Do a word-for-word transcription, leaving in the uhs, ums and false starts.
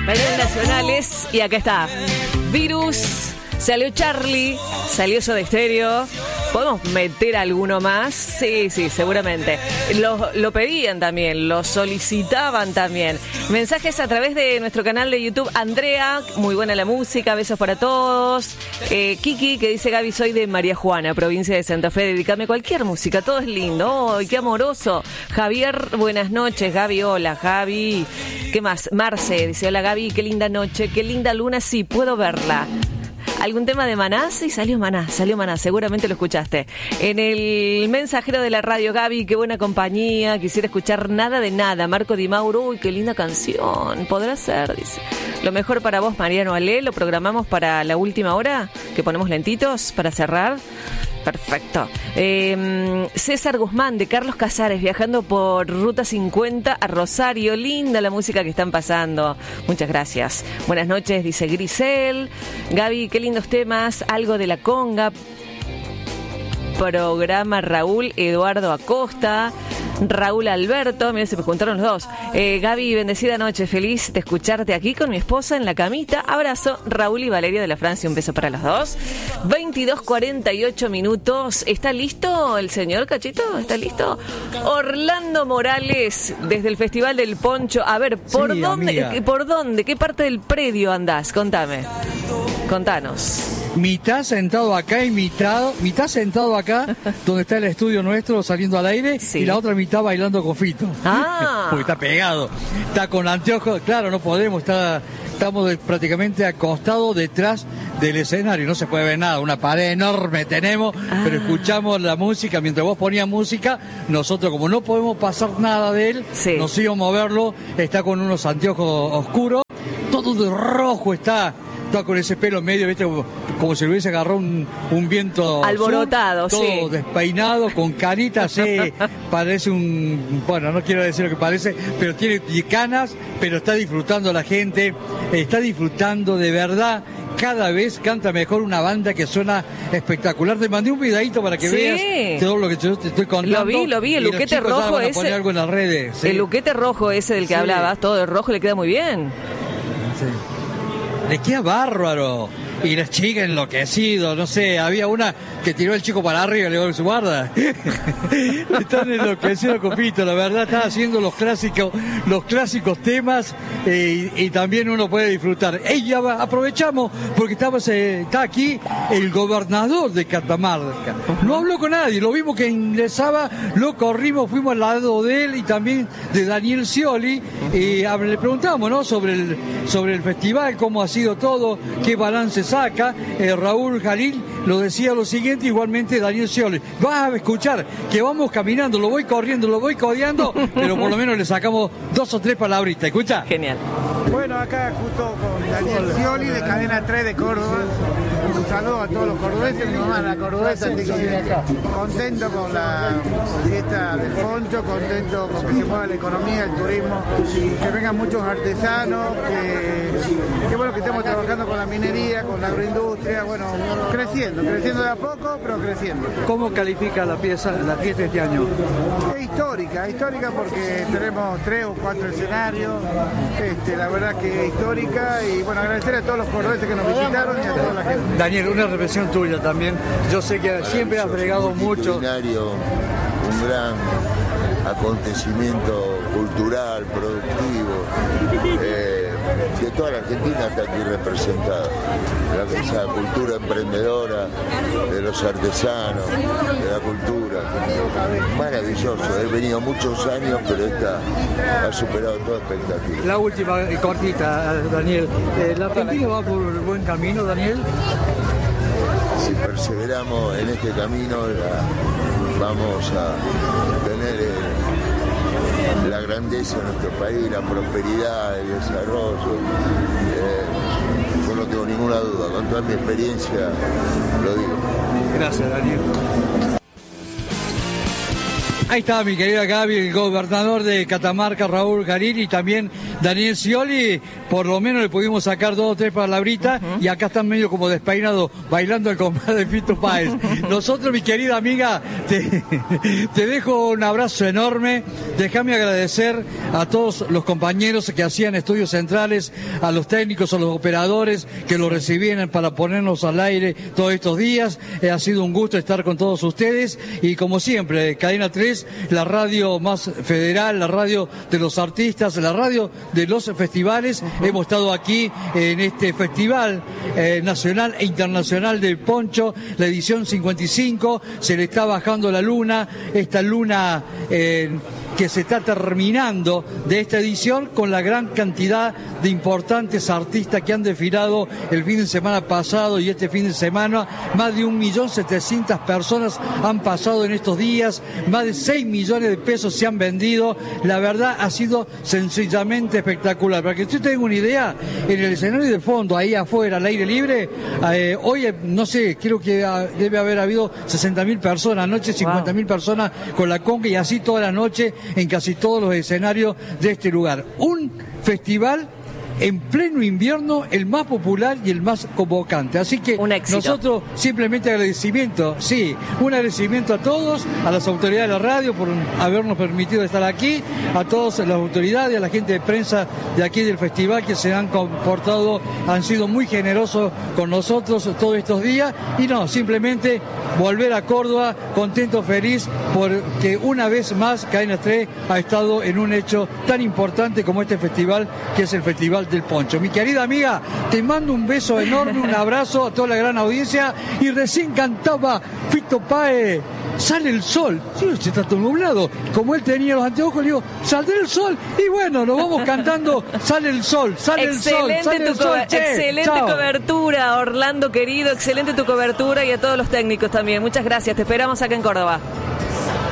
Bailes nacionales y acá está. Virus, salió Charlie, salió Soda Stereo. ¿Podemos meter alguno más? Sí, sí, seguramente. Lo, lo pedían también, lo solicitaban también. Mensajes a través de nuestro canal de YouTube. Andrea, muy buena la música, besos para todos. Eh, Kiki, que dice: Gaby, soy de María Juana, provincia de Santa Fe, dedícame cualquier música, todo es lindo. ¡Ay, qué amoroso! Javier, buenas noches. Gaby, hola, Javi. ¿Qué más? Marce, dice: hola, Gaby, qué linda noche, qué linda luna, sí, puedo verla. ¿Algún tema de Maná? Sí, salió Maná, salió Maná, seguramente lo escuchaste. En el mensajero de la radio, Gaby, qué buena compañía, quisiera escuchar Nada de Nada, Marco Di Mauro, uy, qué linda canción, podrá ser, dice. Lo mejor para vos, Mariano Ale, lo programamos para la última hora, que ponemos lentitos para cerrar. Perfecto. Eh, César Guzmán, de Carlos Casares, viajando por Ruta cincuenta a Rosario. Linda la música que están pasando. Muchas gracias. Buenas noches, dice Grisel. Gaby, qué lindos temas. Algo de la conga. Programa Raúl Eduardo Acosta. Raúl Alberto, mira, se me juntaron los dos. eh, Gaby, bendecida noche, feliz de escucharte aquí con mi esposa en la camita. Abrazo, Raúl y Valeria de la Francia, un beso para los dos. veintidós cuarenta y ocho minutos. ¿Está listo el señor Cachito? ¿Está listo? Orlando Morales, desde el Festival del Poncho. A ver, ¿por sí, dónde? Amiga. ¿Por dónde? ¿Qué parte del predio andás? Contame. Contanos. Mitad sentado acá y mitad, mitad sentado acá, donde está el estudio nuestro saliendo al aire, sí. Y la otra mitad bailando con Fito. Ah. Porque está pegado. Está con anteojos, claro, no podemos, está, estamos de, prácticamente acostados detrás del escenario, no se puede ver nada, una pared enorme tenemos, ah. Pero escuchamos la música, mientras vos ponías música, nosotros como no podemos pasar nada de él, sí. Nos íbamos a verlo, está con unos anteojos oscuros, todo de rojo está. Está con ese pelo en medio, ¿viste? Como, como si le hubiese agarrado un, un viento alborotado, sur, todo sí. Despeinado, con canitas, sí. Parece un... Bueno, no quiero decir lo que parece, pero tiene canas, pero está disfrutando la gente, está disfrutando de verdad. Cada vez canta mejor una banda que suena espectacular. Te mandé un videíto para que sí. Veas todo lo que yo te estoy contando. Lo vi, lo vi, el luquete rojo ese. Poner algo en las redes, ¿sí? El luquete rojo ese del que sí. Hablabas, todo de rojo le queda muy bien. Sí. Le queda bárbaro. Y las chicas enloquecidos, no sé, había una que tiró el chico para arriba y le dijo, su guarda. Están enloquecidos con Fito, la verdad, está haciendo los clásicos, los clásicos temas eh, y, y también uno puede disfrutar. Ella va, aprovechamos porque estaba, eh, está aquí el gobernador de Catamarca. No habló con nadie, lo vimos que ingresaba, lo corrimos, fuimos al lado de él y también de Daniel Scioli y le preguntamos, ¿no? sobre el, sobre el festival, cómo ha sido todo, qué balance saca. eh, Raúl Jalil lo decía lo siguiente, igualmente Daniel Scioli. Vas a escuchar que vamos caminando, lo voy corriendo, lo voy codeando, pero por lo menos le sacamos dos o tres palabritas. ¿Escucha? Genial. Bueno, acá justo con Daniel Scioli de Cadena tres de Córdoba. Un saludo a todos los cordobeses, mi mamá la cordobesa, así que contento con la fiesta del Poncho, contento con que se mueva la economía, el turismo, que vengan muchos artesanos, que, que bueno que estemos trabajando con la minería, con la agroindustria, bueno, creciendo, creciendo de a poco, pero creciendo. ¿Cómo califica la pieza, la fiesta este año? Es histórica, histórica porque tenemos tres o cuatro escenarios, este, la verdad que es histórica y bueno, agradecer a todos los cordobeses que nos visitaron y a toda la gente. Daniel, una reflexión tuya también. Yo sé que siempre has bregado mucho. Un gran acontecimiento cultural, productivo, eh, que toda la Argentina está aquí representada. La, esa cultura emprendedora de los artesanos, de la cultura. Maravilloso. He venido muchos años, pero esta ha superado toda expectativa. La última, eh, cortita, Daniel. Eh, ¿La Argentina va por el buen camino, Daniel? Si perseveramos en este camino, la, vamos a tener el, la grandeza de nuestro país, la prosperidad, el desarrollo. Eh, yo no tengo ninguna duda, con toda mi experiencia lo digo. Gracias, Daniel. Ahí está mi querida Gaby, el gobernador de Catamarca, Raúl Jalil, y también Daniel Scioli, por lo menos le pudimos sacar dos o tres palabritas, uh-huh. y acá están medio como despeinados, bailando el compás de Fito Páez. Nosotros, mi querida amiga, te, te dejo un abrazo enorme. Déjame agradecer a todos los compañeros que hacían estudios centrales, a los técnicos, a los operadores que lo recibían para ponernos al aire todos estos días. Eh, ha sido un gusto estar con todos ustedes y, como siempre, Cadena tres, la radio más federal, la radio de los artistas, la radio de los festivales. Uh-huh. Hemos estado aquí en este festival eh, nacional e internacional del Poncho, la edición cincuenta y cinco. Se le está bajando la luna, esta luna eh, que se está terminando de esta edición, con la gran cantidad de importantes artistas que han desfilado el fin de semana pasado y este fin de semana. Más de un millón setecientas personas han pasado en estos días, más de seis millones de pesos se han vendido. La verdad ha sido sencillamente espectacular. Para que usted tenga una idea, en el escenario de fondo, ahí afuera, al aire libre, eh, hoy, no sé, creo que ha, debe haber habido sesenta mil personas, anoche cincuenta mil wow. personas con la conga, y así toda la noche en casi todos los escenarios de este lugar. Un festival en pleno invierno, el más popular y el más convocante. Así que nosotros simplemente agradecimiento, sí, un agradecimiento a todos, a las autoridades de la radio por habernos permitido estar aquí, a todas las autoridades, a la gente de prensa de aquí del festival, que se han comportado, han sido muy generosos con nosotros todos estos días. Y no, simplemente volver a Córdoba contento, feliz, porque una vez más Cadena tres ha estado en un hecho tan importante como este festival, que es el Festival del Poncho. Mi querida amiga, te mando un beso enorme, un abrazo a toda la gran audiencia. Y recién cantaba Fito Páez, sale el sol. Sí, se está todo nublado. Como él tenía los anteojos, le digo, saldrá el sol. Y bueno, nos vamos cantando, sale el sol, sale excelente el sol, sale tu el sol. Co- excelente Chao. Cobertura, Orlando querido, excelente tu cobertura, y a todos los técnicos también. Muchas gracias, te esperamos acá en Córdoba.